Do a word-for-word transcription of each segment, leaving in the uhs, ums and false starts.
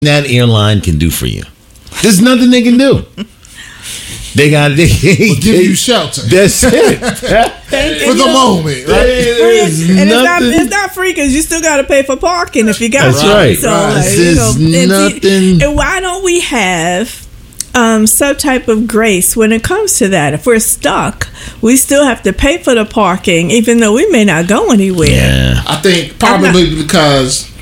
that airline can do for you. There's nothing they can do. They got they, we'll give they, you shelter. That's it. For the moment, right? There's and it's not, nothing. it's not free because you still got to pay for parking if you got That's one. right. So, Right. like, you know, There's and, nothing- and why don't we have um, some type of grace when it comes to that? If we're stuck, we still have to pay for the parking, even though we may not go anywhere. Yeah. I think probably because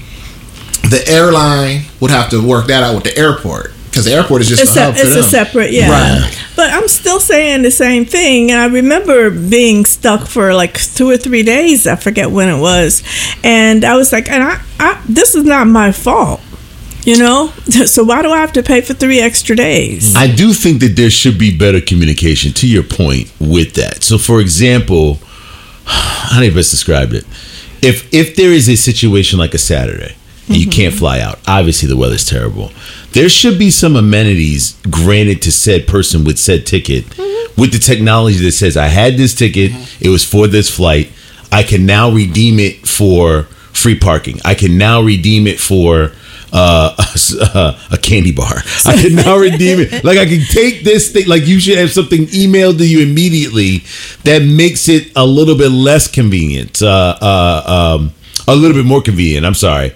the airline would have to work that out with the airport. Because the airport is just It's, a a, hub for it's them. a separate, yeah. Right. But I'm still saying the same thing. And I remember being stuck for like two or three days. I forget when it was. And I was like, and I, I this is not my fault. You know? So why do I have to pay for three extra days? I do think that there should be better communication, to your point, with that. So, for example, how do you best describe it? If if there is a situation like a Saturday and you can't fly out, obviously the weather's terrible, there should be some amenities granted to said person with said ticket, mm-hmm. with the technology that says, I had this ticket, mm-hmm. it was for this flight, I can now redeem it for free parking. I can now redeem it for uh, a, a candy bar. I can now redeem it. Like, I can take this thing, like you should have something emailed to you immediately that makes it a little bit less convenient, uh, uh, um, a little bit more convenient. I'm sorry.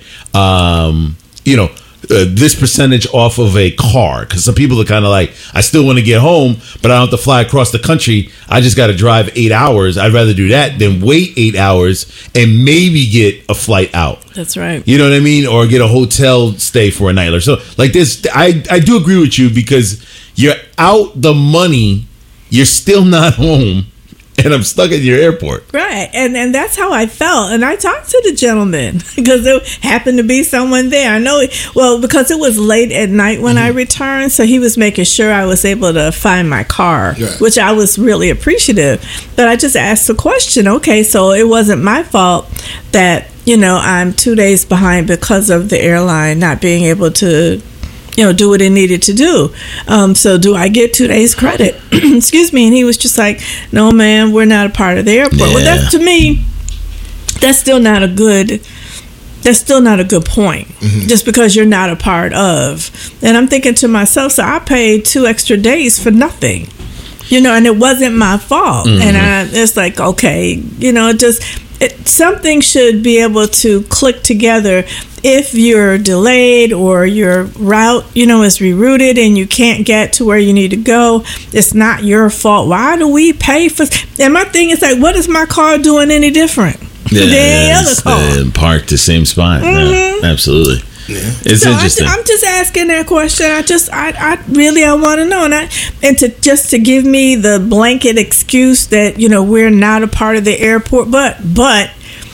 Um, you know, Uh, this percentage off of a car, because some people are kind of like, I still want to get home, but I don't have to fly across the country. I just got to drive eight hours. I'd rather do that than wait eight hours and maybe get a flight out. That's right. You know what I mean? Or get a hotel stay for a night or so. Like this, I, I do agree with you, because you're out the money, you're still not home, and I'm stuck at your airport. Right. And and that's how I felt. And I talked to the gentleman because there happened to be someone there. I know, well, because it was late at night when mm-hmm. I returned. So he was making sure I was able to find my car, yeah. which I was really appreciative. But I just asked the question, okay, so it wasn't my fault that, you know, I'm two days behind because of the airline not being able to, you know, do what it needed to do. Um, so do I get two days credit? Excuse me. And he was just like, no, man, we're not a part of the airport. Yeah. Well, that's, to me, that's still not a good, that's still not a good point. Mm-hmm. Just because you're not a part of. And I'm thinking to myself, so I paid two extra days for nothing. You know, and it wasn't my fault. Mm-hmm. And I, it's like, okay, you know, just it, something should be able to click together. If you're delayed or your route, you know, is rerouted and you can't get to where you need to go, it's not your fault. Why do we pay for? And my thing is like, what is my car doing any different yeah, than any other car? Uh, parked the same spot. Mm-hmm. Yeah, absolutely. Yeah. It's so interesting. I, I'm just asking that question. I just, I, I really, I want to know, and I, and to just to give me the blanket excuse that, you know, we're not a part of the airport, but but.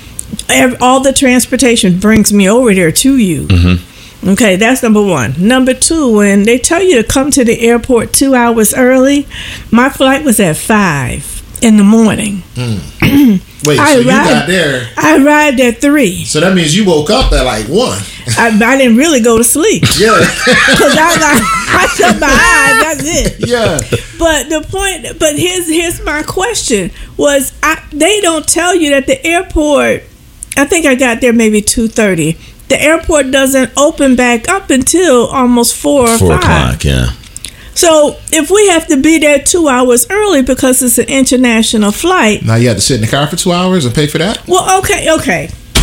all the transportation brings me over there to you. Mm-hmm. Okay, that's number one. Number two, when they tell you to come to the airport two hours early, my flight was at five in the morning. Mm. Wait, I so arrived, you got there? I arrived at three. So that means you woke up at like one. I, I didn't really go to sleep. Yeah, because I, I, I shut my eyes. That's it. Yeah. But the point. But here's here's my question: was I, they don't tell you that the airport. I think I got there maybe two thirty. The airport doesn't open back up until almost four or Four five. o'clock, yeah. So if we have to be there two hours early because it's an international flight. Now you have to sit in the car for two hours and pay for that? Well, okay, okay.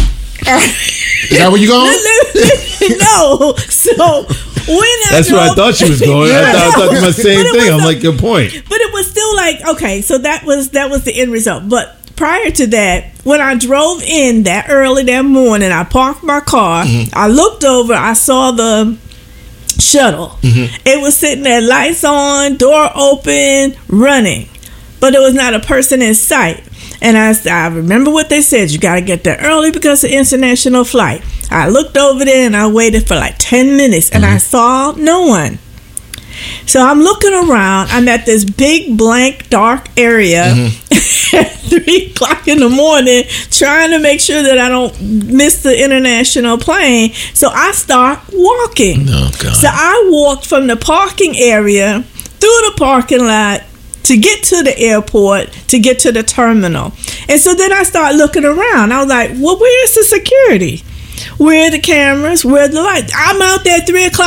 Is that where you going? No. So when I That's drove, where I thought she was going. Yeah. I thought, I thought the same thing. I'm a, like, good point. But it was still like, okay, so that was that was the end result. But prior to that, when I drove in that early that morning, I parked my car. Mm-hmm. I looked over. I saw the shuttle. Mm-hmm. It was sitting there, lights on, door open, running. But there was not a person in sight. And I, I remember what they said. You got to get there early because of international flight. I looked over there and I waited for like ten minutes. And mm-hmm. I saw no one. So I'm looking around. I'm at this big, blank, dark area mm-hmm. at three o'clock in the morning, trying to make sure that I don't miss the international plane. So I start walking. Oh, God. So I walked from the parking area through the parking lot to get to the airport, to get to the terminal. And so then I start looking around. I was like, well, where's the security? Where are the cameras? Where are the lights? I'm out there at three o'clock